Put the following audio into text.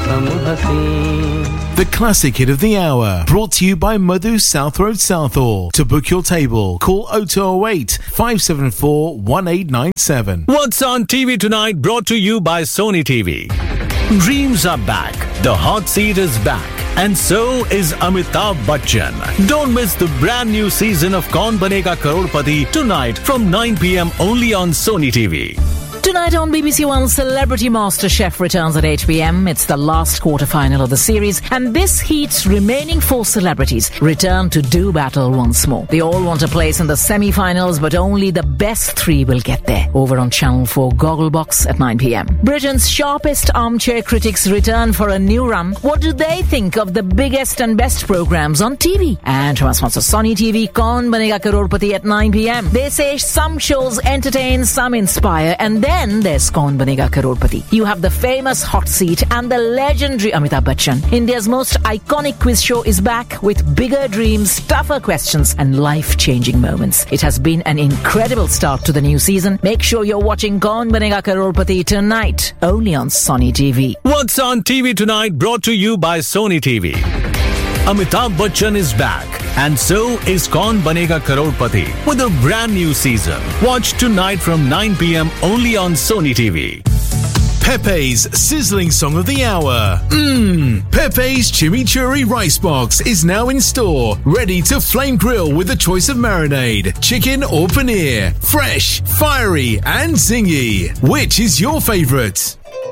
हम हसीं. The classic hit of the hour, brought to you by Madhu South Road Southall. To book your table, call 0208 574 1897. What's on TV tonight, brought to you by Sony TV. Dreams are back. The hot seat is back. And so is Amitabh Bachchan. Don't miss the brand new season of Kaun Banega Crorepati tonight from 9 p.m. only on Sony TV. Tonight on BBC One, Celebrity Master Chef returns at 8 p.m. It's the last quarter-final of the series, and this heat's remaining 4 celebrities return to do battle once more. They all want a place in the semi-finals, but only the best 3 will get there. Over on Channel 4 Gogglebox at 9 p.m. Britain's sharpest armchair critics return for a new run. What do they think of the biggest and best programs on TV? And from our sponsor Sony TV, Kaun Banega Crorepati at 9 p.m. They say some shows entertain, some inspire, and then there's Kaun Banega Crorepati. You have the famous hot seat and the legendary Amitabh Bachchan. India's most iconic quiz show is back with bigger dreams, tougher questions, and life-changing moments. It has been an incredible start to the new season. Make sure you're watching Kaun Banega Crorepati tonight, only on Sony TV. What's on TV tonight, brought to you by Sony TV. Amitabh Bachchan is back, and so is Kaun Banega Crorepati with a brand new season. Watch tonight from 9 p.m. only on Sony TV. Pepe's sizzling song of the hour. Pepe's Chimichurri Rice Box is now in store, ready to flame grill with a choice of marinade, chicken or paneer. Fresh, fiery and zingy. Which is your favourite?